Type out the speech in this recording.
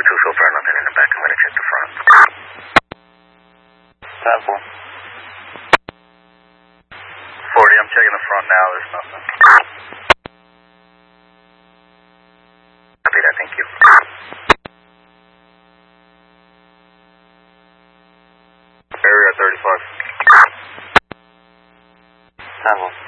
so far, nothing in the back. I'm going to check the front. Sample. 40, I'm checking the front now. There's nothing. Copy that, thank you. Area 35. Sample.